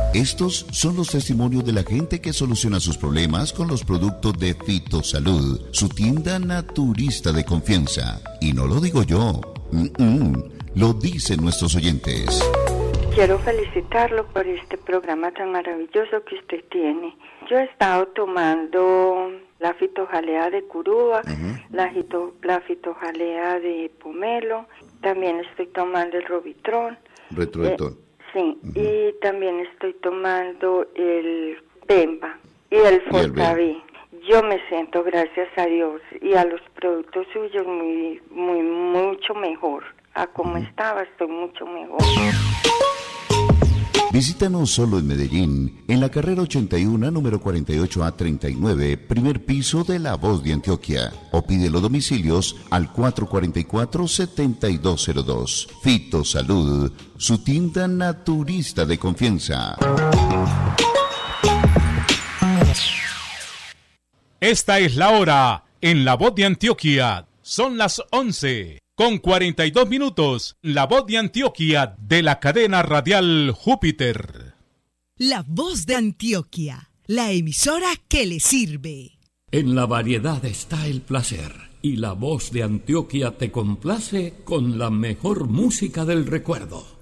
Estos son los testimonios de la gente que soluciona sus problemas con los productos de Fitosalud, su tienda naturista de confianza. Y no lo digo yo, lo dicen nuestros oyentes. Quiero felicitarlo por este programa tan maravilloso que usted tiene. Yo he estado tomando la fitojalea de Curuba, la fitojalea de pomelo, también estoy tomando el Robitrón. Retroeton. Sí, y también estoy tomando el Bemba y el Fortaví. Yo me siento, gracias a Dios, y a los productos suyos mucho mejor. A como estaba, estoy mucho mejor. Visítanos solo en Medellín, en la carrera 81, número 48A39, primer piso de La Voz de Antioquia. O pide los domicilios al 444-7202. Fitosalud, su tienda naturista de confianza. Esta es la hora en La Voz de Antioquia. Son las 11:42. La Voz de Antioquia de la cadena radial Júpiter. La Voz de Antioquia, la emisora que le sirve. En la variedad está el placer, y La Voz de Antioquia te complace con la mejor música del recuerdo.